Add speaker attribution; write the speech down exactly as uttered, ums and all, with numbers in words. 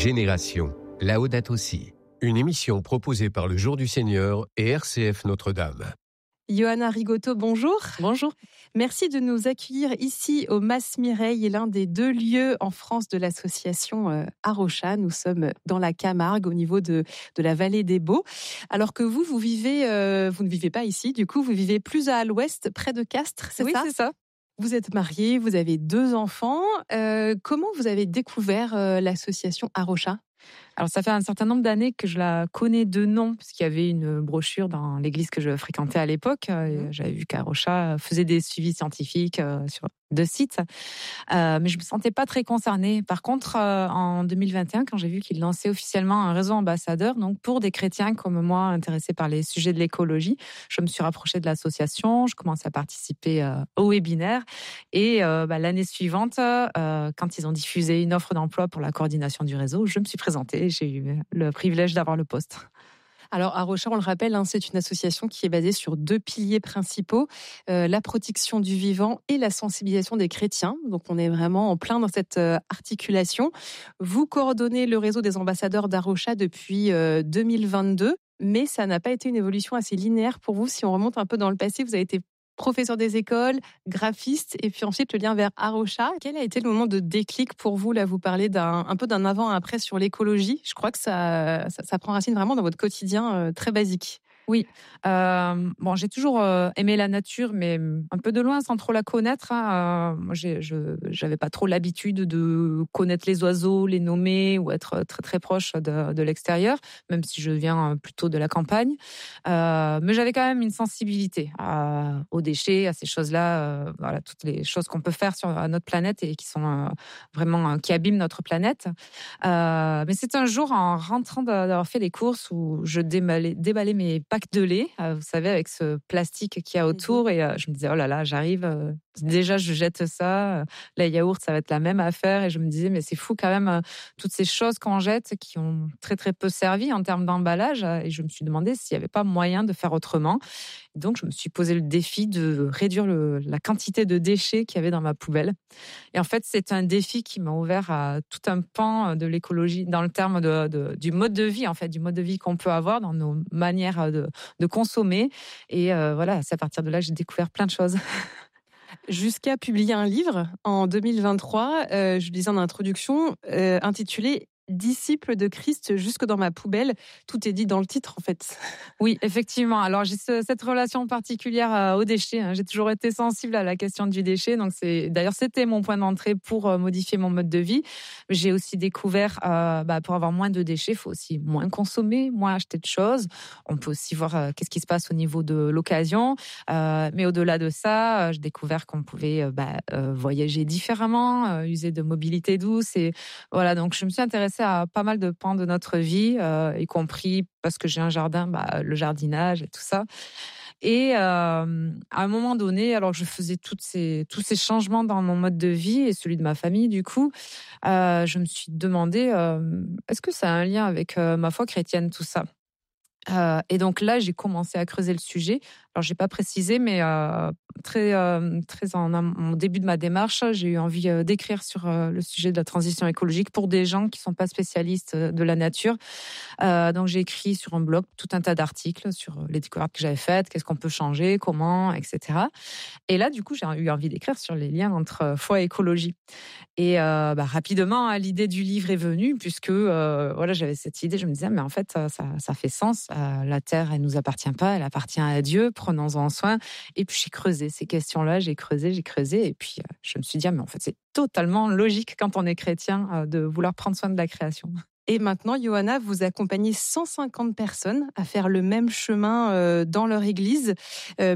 Speaker 1: Génération, Laudato Si, une émission proposée par le Jour du Seigneur et R C F Notre-Dame.
Speaker 2: Johanna Rigoto, bonjour.
Speaker 3: Bonjour.
Speaker 2: Merci de nous accueillir ici au Mas Mireille, l'un des deux lieux en France de l'association Arocha. Nous sommes dans la Camargue, au niveau de, de la vallée des Baux. Alors que vous, vous vivez, euh, vous ne vivez pas ici, du coup, vous vivez plus à l'ouest, près de Castres, c'est
Speaker 3: oui,
Speaker 2: ça ?
Speaker 3: Oui, c'est ça.
Speaker 2: Vous êtes mariée, vous avez deux enfants. Euh, comment vous avez découvert euh, l'association Arocha ?
Speaker 3: Alors, ça fait un certain nombre d'années que je la connais de nom, parce qu'il y avait une brochure dans l'église que je fréquentais à l'époque. Et j'avais vu qu'Arocha faisait des suivis scientifiques sur deux sites. Euh, mais je me sentais pas très concernée. Par contre, euh, en deux mille vingt et un, quand j'ai vu qu'il lançait officiellement un réseau ambassadeur, donc pour des chrétiens comme moi, intéressés par les sujets de l'écologie, je me suis rapprochée de l'association. Je commençais à participer euh, au webinaire. Et euh, bah, l'année suivante, euh, quand ils ont diffusé une offre d'emploi pour la coordination du réseau, je me suis présentée. J'ai eu le privilège d'avoir le poste.
Speaker 2: Alors, Arocha, on le rappelle, hein, c'est une association qui est basée sur deux piliers principaux, euh, la protection du vivant et la sensibilisation des chrétiens. Donc, on est vraiment en plein dans cette euh, articulation. Vous coordonnez le réseau des ambassadeurs d'Arocha depuis euh, deux mille vingt-deux, mais ça n'a pas été une évolution assez linéaire pour vous. Si on remonte un peu dans le passé, vous avez été professeur des écoles, graphiste, et puis ensuite le lien vers Arocha. Quel a été le moment de déclic pour vous ? Là, vous parlez d'un, un peu d'un avant-après sur l'écologie. Je crois que ça, ça, ça prend racine vraiment dans votre quotidien euh, très basique.
Speaker 3: Oui, euh, bon, j'ai toujours euh, aimé la nature, mais un peu de loin, sans trop la connaître. Hein. Euh, moi, j'ai, je, j'avais pas trop l'habitude de connaître les oiseaux, les nommer ou être très très proche de, de l'extérieur, même si je viens plutôt de la campagne. Euh, mais j'avais quand même une sensibilité à, aux déchets, à ces choses-là, euh, voilà, toutes les choses qu'on peut faire sur à notre planète et qui sont euh, vraiment euh, qui abîment notre planète. Euh, mais c'est un jour, en rentrant d'avoir fait les courses, où je déballais, déballais mes pack de lait, euh, vous savez, avec ce plastique qu'il y a autour. Et euh, je me disais, oh là là, j'arrive. Euh, déjà, je jette ça. Euh, les yaourts, ça va être la même affaire. Et je me disais, mais c'est fou quand même, euh, toutes ces choses qu'on jette qui ont très, très peu servi en termes d'emballage. Et je me suis demandé s'il n'y avait pas moyen de faire autrement. Et donc, je me suis posé le défi de réduire le, la quantité de déchets qu'il y avait dans ma poubelle. Et en fait, c'est un défi qui m'a ouvert à tout un pan de l'écologie, dans le terme de, de, du mode de vie, en fait, du mode de vie qu'on peut avoir dans nos manières de, de consommer. Et euh, voilà, c'est à partir de là que j'ai découvert plein de choses.
Speaker 2: Jusqu'à publier un livre en deux mille vingt-trois, euh, je disais en introduction, euh, intitulé Disciple de Christ jusque dans ma poubelle. Tout est dit dans le titre, en fait.
Speaker 3: Oui, effectivement. Alors, j'ai ce, cette relation particulière euh, aux déchets. Hein. J'ai toujours été sensible à la question du déchet. Donc, c'est, d'ailleurs, c'était mon point d'entrée pour euh, modifier mon mode de vie. J'ai aussi découvert, euh, bah, pour avoir moins de déchets, il faut aussi moins consommer, moins acheter de choses. On peut aussi voir euh, qu'est-ce qui se passe au niveau de l'occasion. Euh, mais au-delà de ça, euh, j'ai découvert qu'on pouvait euh, bah, euh, voyager différemment, euh, user de mobilité douce. Et voilà, donc je me suis intéressée à pas mal de pans de notre vie, euh, y compris parce que j'ai un jardin, bah, le jardinage et tout ça. Et euh, à un moment donné, alors que je faisais toutes ces, tous ces changements dans mon mode de vie et celui de ma famille, du coup, euh, je me suis demandé, euh, est-ce que ça a un lien avec euh, ma foi chrétienne, tout ça ? Euh, et donc là, j'ai commencé à creuser le sujet. Alors, j'ai pas précisé, mais euh, très, euh, très en, en début de ma démarche, j'ai eu envie euh, d'écrire sur euh, le sujet de la transition écologique pour des gens qui sont pas spécialistes de la nature. Euh, donc, j'ai écrit sur un blog tout un tas d'articles sur les découvertes que j'avais faites, qu'est-ce qu'on peut changer, comment, et cetera. Et là, du coup, j'ai eu envie d'écrire sur les liens entre foi et écologie. Et euh, bah, rapidement, hein, l'idée du livre est venue, puisque euh, voilà, j'avais cette idée. Je me disais, mais en fait, ça, ça fait sens. Euh, la terre, elle nous appartient pas, elle appartient à Dieu. Prenons-en soin. Et puis j'ai creusé ces questions-là, j'ai creusé, j'ai creusé, et puis euh, je me suis dit, ah, mais en fait, c'est totalement logique quand on est chrétien euh, de vouloir prendre soin de la création.
Speaker 2: Et maintenant, Johanna, vous accompagnez cent cinquante personnes à faire le même chemin euh, dans leur église. Euh,